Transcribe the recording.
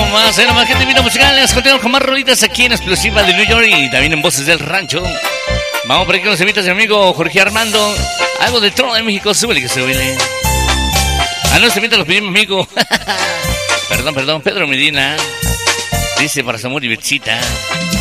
nomás, que te invito musicales. Continuamos con más rolitas aquí en Explosiva de New York y también en Voces del Rancho. Vamos por aquí con los invitas de mi amigo Jorge Armando. Algo del Trono de México, súbele que se huele. No se invita, los pedimos, amigo. Perdón, Pedro Medina. Dice para su amor y Betsita.